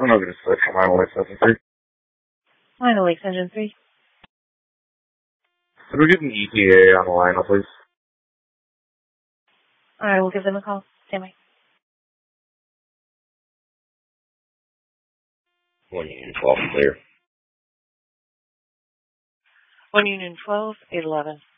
I'm not going to switch from Minor Lakes Engine 3. Minor Lakes Engine 3. Could we get an ETA on the line, please? Alright, we'll give them a call. Stand by. 1 Union 12 clear. 1 Union 12, 811.